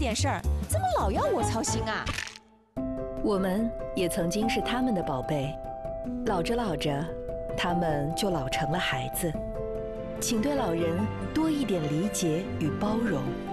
点事儿，怎么老要我操心啊？ 我们也曾经是他们的宝贝，老着老着，他们就老成了孩子。请对老人多一点理解与包容。